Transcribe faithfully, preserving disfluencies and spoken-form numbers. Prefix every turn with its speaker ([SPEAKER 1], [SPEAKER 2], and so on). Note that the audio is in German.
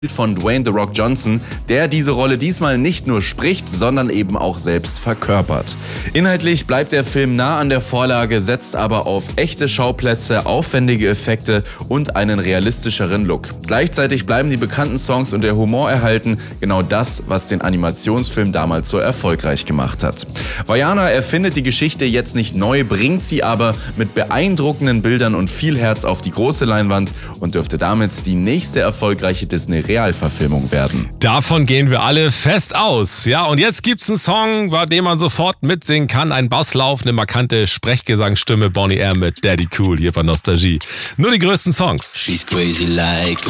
[SPEAKER 1] von Dwayne The Rock Johnson, der diese Rolle diesmal nicht nur spricht, sondern eben auch selbst verkörpert. Inhaltlich bleibt der Film nah an der Vorlage, setzt aber auf echte Schauplätze, aufwendige Effekte und einen realistischeren Look. Gleichzeitig bleiben die bekannten Songs und der Humor erhalten, genau das, was den Animationsfilm damals so erfolgreich gemacht hat. Vaiana erfindet die Geschichte jetzt nicht neu, bringt sie aber mit beeindruckenden Bildern und viel Herz auf die große Leinwand und dürfte damit die nächste erfolgreiche Disney Realverfilmung werden.
[SPEAKER 2] Davon gehen wir alle fest aus. Ja, und jetzt gibt's einen Song, bei dem man sofort mitsingen kann. Ein Basslauf, eine markante Sprechgesangsstimme. Bonnie M mit Daddy Cool hier bei Nostalgie. Nur die größten Songs.
[SPEAKER 3] She's crazy like